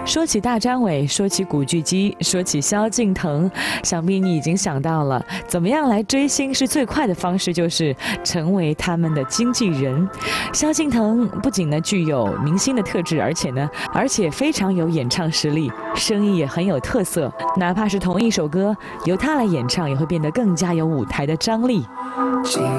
说起大张伟，说起古巨基，说起萧敬腾，想必你已经想到了，怎么样来追星是最快的方式，就是成为他们的经纪人。萧敬腾不仅呢具有明星的特质，而且非常有演唱实力，声音也很有特色，哪怕是同一首歌由他来演唱，也会变得更加有舞台的张力。